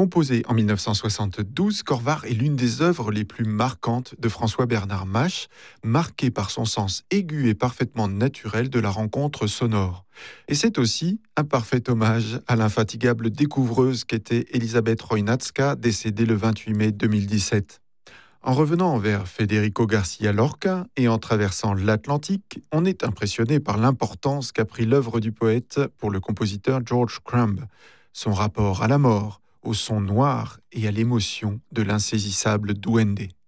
Composé en 1972, Corvar est l'une des œuvres les plus marquantes de François-Bernard Mache, marquée par son sens aigu et parfaitement naturel de la rencontre sonore. Et c'est aussi un parfait hommage à l'infatigable découvreuse qu'était Elisabeth Roynatska, décédée le 28 mai 2017. En revenant vers Federico Garcia Lorca et en traversant l'Atlantique, on est impressionné par l'importance qu'a pris l'œuvre du poète pour le compositeur George Crumb, son rapport à la mort, au son noir et à l'émotion de l'insaisissable duende.